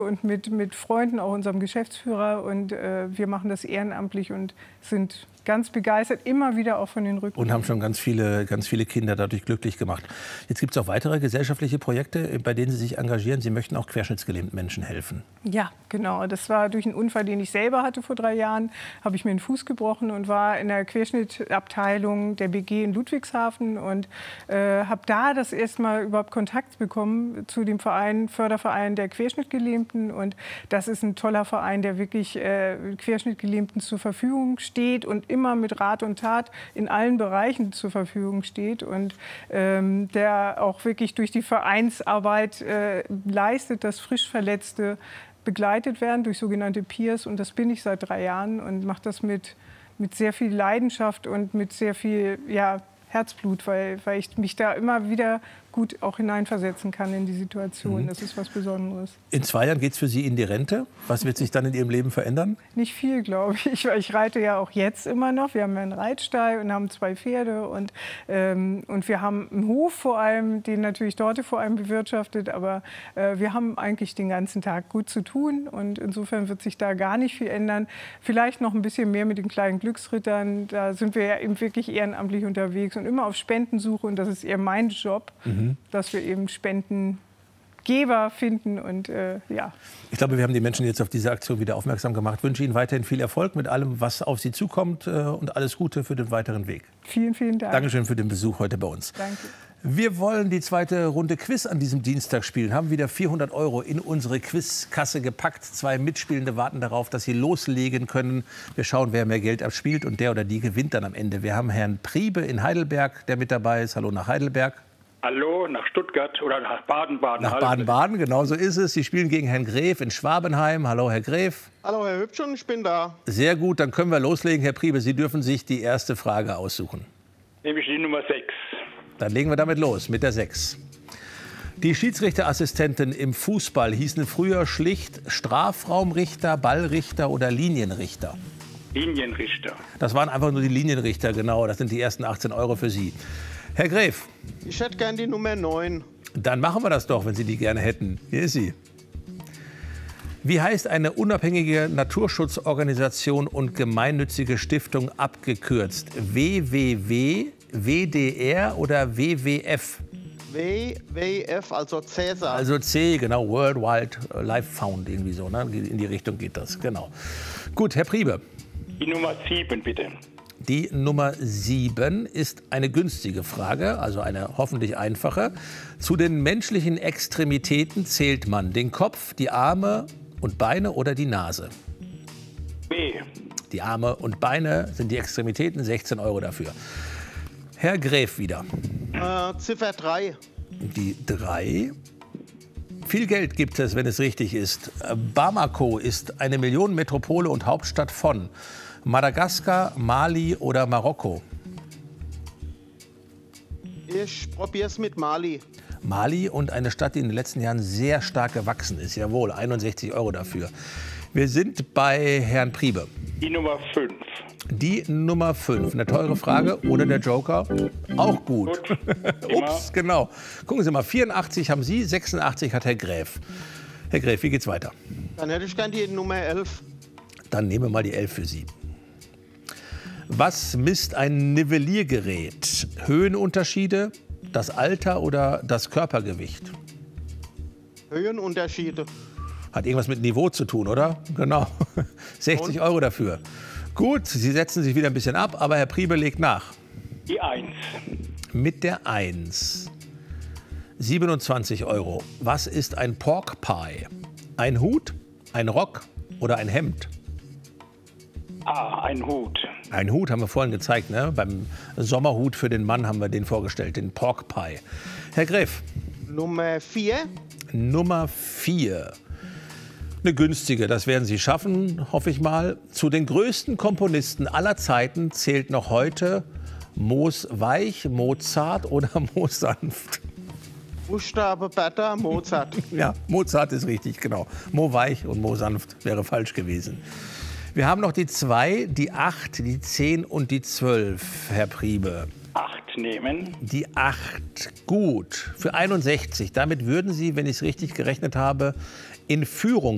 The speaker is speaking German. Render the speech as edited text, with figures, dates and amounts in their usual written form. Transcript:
und mit Freunden, auch unserem Geschäftsführer. Und wir machen das ehrenamtlich und sind ganz begeistert, immer wieder auch von den Rückmeldungen. Und haben schon ganz viele Kinder dadurch glücklich gemacht. Jetzt gibt es auch weitere gesellschaftliche Projekte, bei denen Sie sich engagieren. Sie möchten auch querschnittsgelähmten Menschen helfen. Ja, genau. Das war durch einen Unfall, den ich selber hatte vor 3 Jahren. Habe ich mir den Fuß gebrochen und war in der Querschnittabteilung der BG in Ludwigshafen und habe da das erste Mal überhaupt Kontakt bekommen zu dem Verein, Förderverein der Querschnittgelähmten. Und das ist ein toller Verein, der wirklich Querschnittgelähmten zur Verfügung steht und immer mit Rat und Tat in allen Bereichen zur Verfügung steht und der auch wirklich durch die Vereinsarbeit leistet, dass frisch Verletzte begleitet werden durch sogenannte Peers. Und das bin ich seit 3 Jahren und mache das mit sehr viel Leidenschaft und mit sehr viel Herzblut, weil ich mich da immer wieder gut auch hineinversetzen kann in die Situation. Das ist was Besonderes. In 2 Jahren geht es für Sie in die Rente. Was wird sich dann in Ihrem Leben verändern? Nicht viel, glaube ich. Ich reite ja auch jetzt immer noch. Wir haben ja einen Reitstall und haben 2 Pferde. Und wir haben einen Hof vor allem, den natürlich Dorte vor allem bewirtschaftet. Aber wir haben eigentlich den ganzen Tag gut zu tun. Und insofern wird sich da gar nicht viel ändern. Vielleicht noch ein bisschen mehr mit den kleinen Glücksrittern. Da sind wir ja eben wirklich ehrenamtlich unterwegs und immer auf Spendensuche. Und das ist eher mein Job. Dass wir eben Spendengeber finden und Ich glaube, wir haben die Menschen jetzt auf diese Aktion wieder aufmerksam gemacht. Ich wünsche Ihnen weiterhin viel Erfolg mit allem, was auf Sie zukommt und alles Gute für den weiteren Weg. Vielen, vielen Dank. Dankeschön für den Besuch heute bei uns. Danke. Wir wollen die zweite Runde Quiz an diesem Dienstag spielen. Haben wieder 400 € in unsere Quizkasse gepackt. 2 Mitspielende warten darauf, dass sie loslegen können. Wir schauen, wer mehr Geld abspielt und der oder die gewinnt dann am Ende. Wir haben Herrn Priebe in Heidelberg, der mit dabei ist. Hallo nach Heidelberg. Hallo, nach Stuttgart oder nach Baden-Baden. Nach Baden-Baden, genau so ist es. Sie spielen gegen Herrn Gref in Schwabenheim. Hallo, Herr Gref. Hallo, Herr Hübschen, ich bin da. Sehr gut, dann können wir loslegen. Herr Priebe, Sie dürfen sich die erste Frage aussuchen. Nehme ich die Nummer 6. Dann legen wir damit los, mit der 6. Die Schiedsrichterassistenten im Fußball hießen früher schlicht Strafraumrichter, Ballrichter oder Linienrichter. Linienrichter. Das waren einfach nur die Linienrichter, genau. Das sind die ersten 18 € für Sie. Herr Gref. Ich hätte gern die Nummer 9. Dann machen wir das doch, wenn Sie die gerne hätten. Hier ist sie. Wie heißt eine unabhängige Naturschutzorganisation und gemeinnützige Stiftung abgekürzt? WWW, WDR oder WWF? WWF, also Cäsar. Also C, genau, World Wildlife Fund, irgendwie so. Ne? In die Richtung geht das, genau. Gut, Herr Priebe. Die Nummer 7, bitte. Die Nummer 7 ist eine günstige Frage, also eine hoffentlich einfache. Zu den menschlichen Extremitäten zählt man den Kopf, die Arme und Beine oder die Nase? B. Die Arme und Beine sind die Extremitäten, 16 € dafür. Herr Gref wieder. Ziffer 3. Die 3. Viel Geld gibt es, wenn es richtig ist. Bamako ist eine Millionenmetropole und Hauptstadt von Madagaskar, Mali oder Marokko? Ich probiere es mit Mali. Mali und eine Stadt, die in den letzten Jahren sehr stark gewachsen ist. Jawohl, 61 € dafür. Wir sind bei Herrn Priebe. Die Nummer 5. Die Nummer 5. Eine teure Frage oder der Joker? Auch gut. Ups, genau. Gucken Sie mal, 84 haben Sie, 86 hat Herr Gref. Herr Gref, wie geht's weiter? Dann hätte ich gern die Nummer 11. Dann nehmen wir mal die 11 für Sie. Was misst ein Nivelliergerät? Höhenunterschiede, das Alter oder das Körpergewicht? Höhenunterschiede. Hat irgendwas mit Niveau zu tun, oder? Genau. 60 € dafür. Gut, Sie setzen sich wieder ein bisschen ab, aber Herr Priebe legt nach. Die 1. Mit der 1. 27 €. Was ist ein Pork Pie? Ein Hut, ein Rock oder ein Hemd? A. Ein Hut. Ein Hut haben wir vorhin gezeigt, ne? Beim Sommerhut für den Mann haben wir den vorgestellt, den Pork Pie. Herr Gref. Nummer 4. Nummer 4. Eine günstige, das werden Sie schaffen, hoffe ich mal. Zu den größten Komponisten aller Zeiten zählt noch heute Moos Weich, Mozart oder Moos Sanft. Buchstabe Bertha, Mozart. Ja, Mozart ist richtig, genau. Mo Weich und Mo Sanft wäre falsch gewesen. Wir haben noch die 2, die 8, die 10 und die 12, Herr Priebe. 8 nehmen. Die 8, gut. Für 61. Damit würden Sie, wenn ich es richtig gerechnet habe, in Führung